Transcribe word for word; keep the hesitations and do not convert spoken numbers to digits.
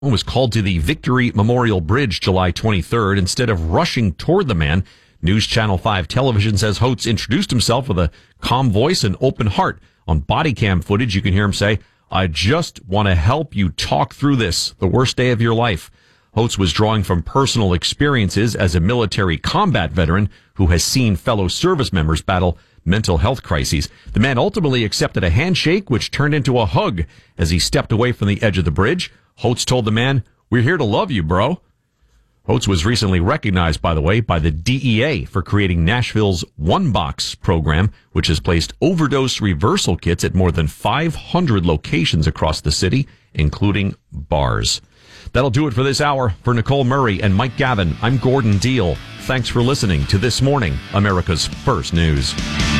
was called to the Victory Memorial Bridge July twenty-third. Instead of rushing toward the man, News Channel five Television says Holtz introduced himself with a calm voice and open heart. On body cam footage, you can hear him say, "I just want to help you talk through this, the worst day of your life." Holtz was drawing from personal experiences as a military combat veteran who has seen fellow service members battle mental health crises. The man ultimately accepted a handshake, which turned into a hug as he stepped away from the edge of the bridge. Holtz told the man, "We're here to love you, bro." Holtz was recently recognized, by the way, by the D E A for creating Nashville's One Box program, which has placed overdose reversal kits at more than five hundred locations across the city, including bars. That'll do it for this hour. For Nicole Murray and Mike Gavin, I'm Gordon Deal. Thanks for listening to This Morning, America's First News.